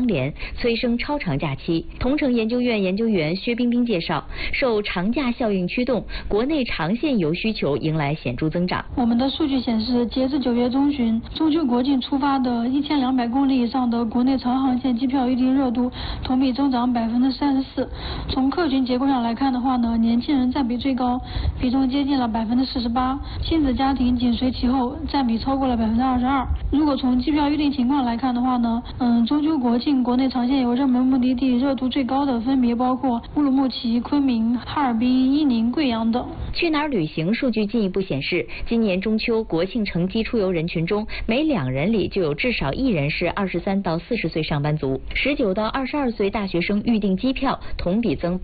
连，催生超长假期。同城研究院研究员薛冰冰介绍，受长假效应驱动，国内长线游需求迎来显著增长。 我们的数据显示，截至9月中旬，中秋国庆出发的1200公里以上的国内长航线机票预订热度同比增长34%。从客群结构上来看的话呢，年轻人占比最高，比重接近了48%，亲子家庭紧随其后，占比超过了22%。如果从机票预订情况来看的话呢，中秋国庆国内长线游热门目的地热度最高的分别包括乌鲁木齐、昆明、哈尔滨、伊宁、贵阳等。 去哪儿旅行数据进一步显示，今年中秋国庆乘机出游人群中，每2人里就有至少1人是23到40岁上班族，19到22岁大学生预订机票同比增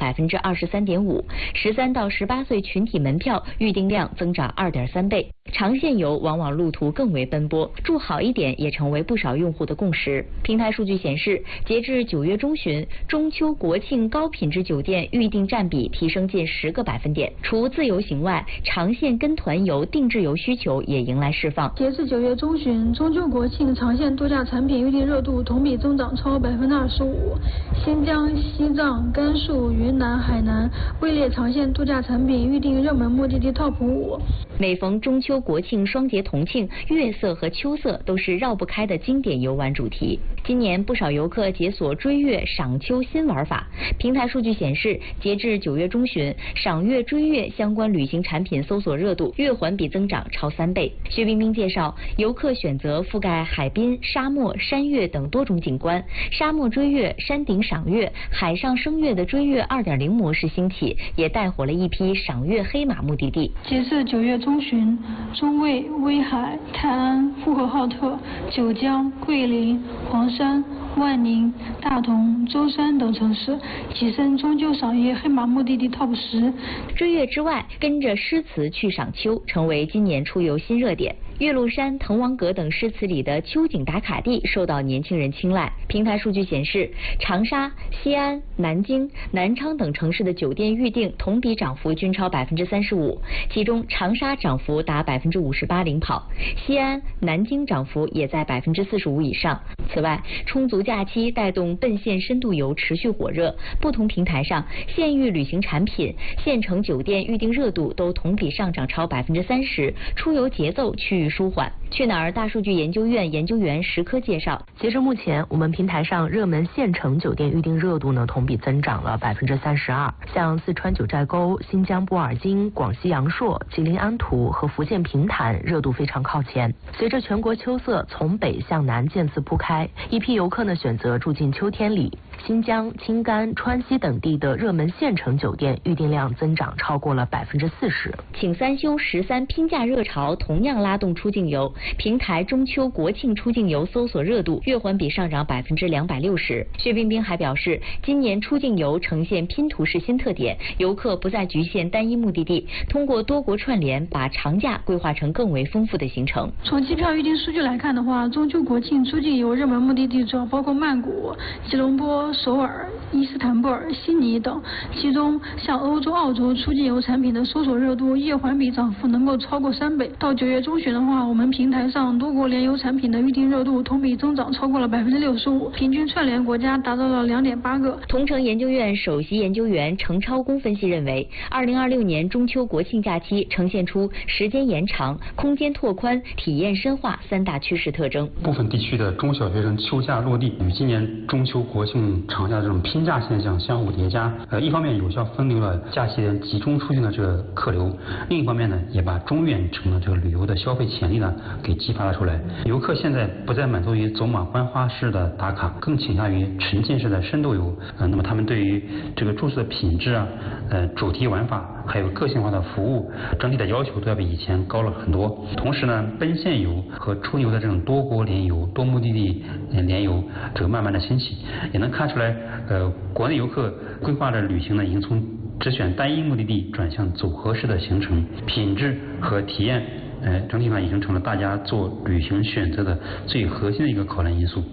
23.5%，13到18岁群体门票预订量增长2.3倍。长线游往往路途更为奔波，住好一点也成为不少用户的共识。平台数据显示，截至9月中旬，中秋国庆高品质酒店预订占比提升近10个百分点。除自由行外，长线跟团游、定制游需求也迎来释放。 截至9月中旬，中秋国庆长线度假产品预订热度同比增长超25%，新疆、西藏、甘肃、云南、海南位列长线度假产品预订热门目的地 TOP 5。 每逢中秋国庆双节同庆，月色和秋色都是绕不开的经典游玩主题。今年不少游客解锁追月、赏秋新玩法。平台数据显示，截至9月中旬，赏月、追月相关旅行产品搜索热度月环比增长超3倍。薛冰冰介绍，游客选择覆盖海滨、沙漠、山岳等多种景观，沙漠追月、山顶赏月、海上升月的追月2.0模式兴起，也带火了一批赏月黑马目的地。 截至9月中旬，中卫、威海、泰安、呼和浩特、九江、桂林、黄山、万宁、大同、舟山等城市跻身中秋赏月黑马目的地 TOP 10。 追月之外，跟着诗词去赏秋成为今年出游新热点。岳麓山、滕王阁等诗词里的秋景打卡地受到年轻人青睐。平台数据显示，长沙、西安、南京、南昌等城市的酒店预订同比涨幅均超35%，其中长沙涨幅达58%领跑，西安、南京涨幅也在45%以上。此外，充足假期带动奔现深度游持续火热，不同平台上县域旅行产品、县城酒店预订热度都同比上涨超30%，出游节奏趋于舒缓。去哪儿大数据研究院研究员石科介绍， 截至目前，我们平台上热门县城酒店预订热度呢同比增长了32%，像四川九寨沟、新疆布尔津、广西阳朔、吉林安图和福建平潭热度非常靠前。随着全国秋色从北向南渐次铺开，一批游客呢选择住进秋天里，新疆、青甘、川西等地的热门县城酒店预订量增长超过了40%。 请三休13拼假热潮同样拉动出境游，平台中秋国庆出境游搜索热度月环比上涨260%。薛冰冰还表示，今年出境游呈现拼图式新特点，游客不再局限单一目的地，通过多国串联，把长假规划成更为丰富的行程。 从机票预订数据来看的话，中秋国庆出境游热门目的地主要包括曼谷、吉隆坡、首尔、伊斯坦布尔、悉尼等，其中像欧洲、澳洲出境游产品的搜索热度月环比涨幅能够超过3倍。到9月中旬的话，我们平台上多国联游产品的预订热度同比增长超过了65%，平均串联国家达到了2.8个。 同城研究院首席研究员程超公分析认为，2026年中秋国庆假期呈现出时间延长、空间拓宽、体验深化3大趋势特征。 部分地区的中小学生秋假落地，与今年中秋国庆长假这种拼假现象相互叠加，一方面有效分流了假期人集中出行的这个客流，另一方面呢，也把中远程的这个旅游的消费潜力呢给激发了出来。游客现在不再满足于走马观花式的打卡，更倾向于沉浸式的深度游。那么他们对于这个住宿的品质啊、主题玩法还有个性化的服务，整体的要求都要比以前高了很多。同时呢，奔现游和出游的这种多国联游、多目的地联游，这个慢慢的兴起，也能看出来，国内游客规划的旅行呢，已经从只选单一目的地转向组合式的行程，品质和体验，整体上已经成了大家做旅行选择的最核心的一个考量因素。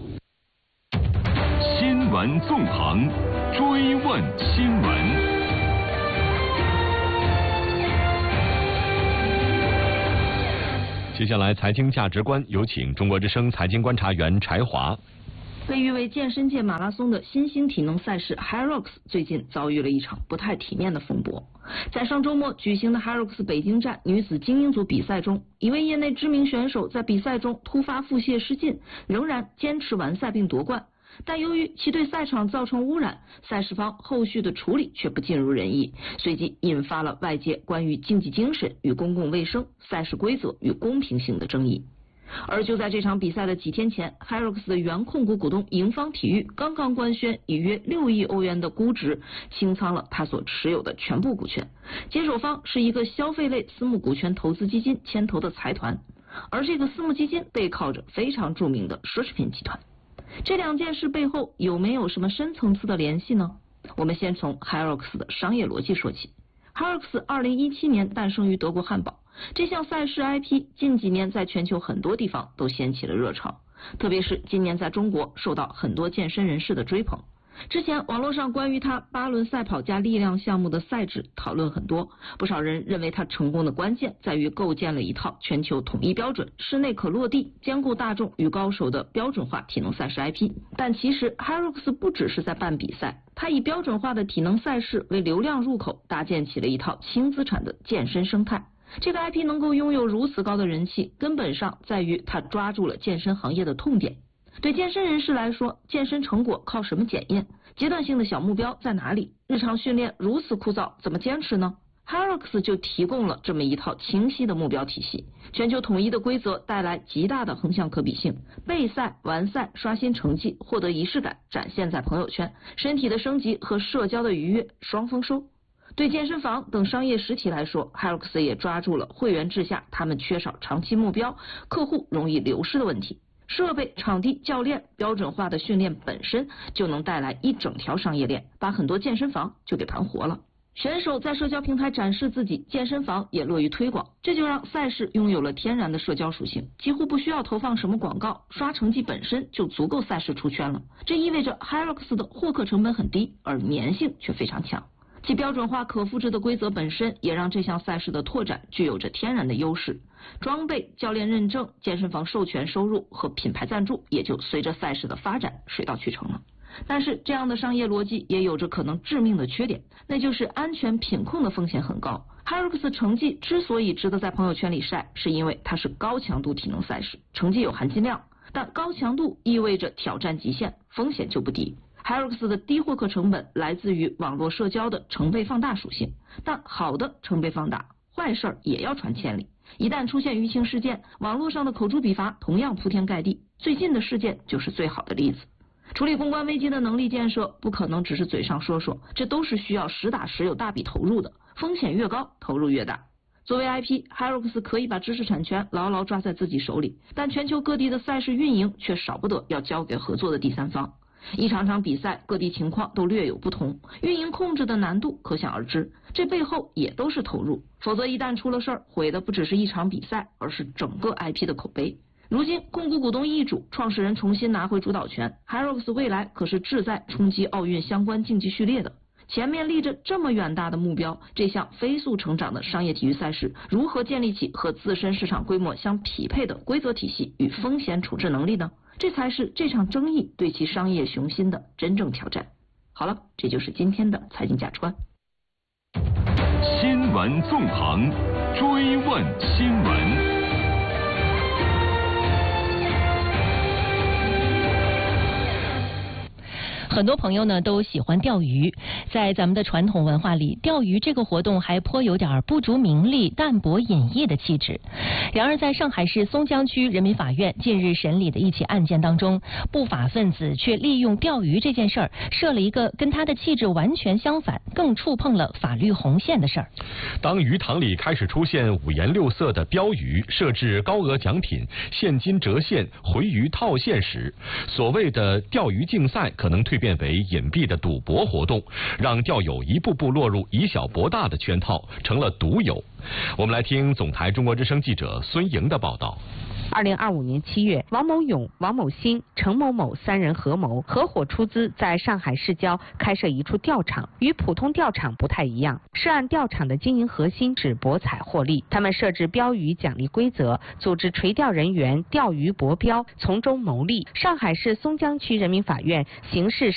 新闻纵横，追问新闻。接下来财经价值观，有请中国之声财经观察员柴华。 被誉为健身界马拉松的新兴体能赛事 HYROX 最近遭遇了一场不太体面的风波。在上周末举行的 HYROX 北京站女子精英组比赛中，一位业内知名选手在比赛中突发腹泻失禁，仍然坚持完赛并夺冠。但由于其对赛场造成污染，赛事方后续的处理却不尽如人意，随即引发了外界关于竞技精神与公共卫生、赛事规则与公平性的争议。而就在这场比赛的几天前 ，HYROX 的原控股股东盈方体育刚刚官宣以约6亿欧元的估值清仓了他所持有的全部股权，接手方是一个消费类私募股权投资基金牵头的财团，而这个私募基金背靠着非常著名的奢侈品集团。这两件事背后有没有什么深层次的联系呢？我们先从 HYROX 的商业逻辑说起。HYROX 2017年诞生于德国汉堡，这项赛事 IP 近几年在全球很多地方都掀起了热潮，特别是今年在中国受到很多健身人士的追捧。之前网络上关于他8轮赛跑加力量项目的赛制讨论很多，不少人认为他成功的关键在于构建了一套全球统一标准、室内可落地、兼顾大众与高手的标准化体能赛事 IP。但其实 HYROX 不只是在办比赛，他以标准化的体能赛事为流量入口，搭建起了一套轻资产的健身生态。这个 IP 能够拥有如此高的人气，根本上在于他抓住了健身行业的痛点。对健身人士来说，健身成果靠什么检验？阶段性的小目标在哪里？日常训练如此枯燥，怎么坚持呢？ HYROX 就提供了这么一套清晰的目标体系，全球统一的规则带来极大的横向可比性，备赛、完赛、刷新成绩、获得仪式感，展现在朋友圈，身体的升级和社交的愉悦双丰收。对健身房等商业实体来说， HYROX 也抓住了会员制下他们缺少长期目标、客户容易流失的问题。设备、场地、教练，标准化的训练本身就能带来一整条商业链，把很多健身房就给盘活了。选手在社交平台展示自己，健身房也乐于推广，这就让赛事拥有了天然的社交属性，几乎不需要投放什么广告，刷成绩本身就足够赛事出圈了。这意味着 HYROX 的获客成本很低，而粘性却非常强。其标准化可复制的规则本身也让这项赛事的拓展具有着天然的优势，装备、教练认证、健身房授权收入和品牌赞助也就随着赛事的发展水到渠成了。但是这样的商业逻辑也有着可能致命的缺点，那就是安全品控的风险很高。HYROX 成绩之所以值得在朋友圈里晒，是因为它是高强度体能赛事，成绩有含金量，但高强度意味着挑战极限，风险就不低。HYROX 的低获客成本来自于网络社交的成倍放大属性，但好的成倍放大，坏事也要传千里。一旦出现舆情事件，网络上的口诛笔伐同样铺天盖地，最近的事件就是最好的例子。处理公关危机的能力建设不可能只是嘴上说说，这都是需要实打实有大笔投入的，风险越高，投入越大。作为 IP， HYROX 可以把知识产权牢牢抓在自己手里，但全球各地的赛事运营却少不得要交给合作的第三方。一场场比赛，各地情况都略有不同，运营控制的难度可想而知，这背后也都是投入，否则一旦出了事儿，毁的不只是一场比赛，而是整个 IP 的口碑。如今控股股东易主，创始人重新拿回主导权， HYROX 未来可是志在冲击奥运相关竞技序列的。前面立着这么远大的目标，这项飞速成长的商业体育赛事如何建立起和自身市场规模相匹配的规则体系与风险处置能力呢？这才是这场争议对其商业雄心的真正挑战。好了，这就是今天的财经价值观。 新闻纵横，追问新闻。 很多朋友呢都喜欢钓鱼，在咱们的传统文化里，钓鱼这个活动还颇有点不逐名利、淡泊隐逸的气质。然而，在上海市松江区人民法院近日审理的一起案件当中，不法分子却利用钓鱼这件事儿，设了一个跟他的气质完全相反、更触碰了法律红线的事儿。 当鱼塘里开始出现五颜六色的标语，设置高额奖品、现金折现、回鱼套现时，所谓的钓鱼竞赛可能蜕变为隐蔽的赌博活动，让钓友一步步落入以小博大的圈套，成了赌友。我们来听总台中国之声记者孙莹的报道。 2025年7月，王某勇、王某新、程某某三人合谋，合伙出资在上海市郊开设一处钓场，与普通钓场不太一样。涉案钓场的经营核心是博彩获利，他们设置标语奖励规则，组织垂钓人员钓鱼博标，从中牟利。上海市松江区人民法院刑事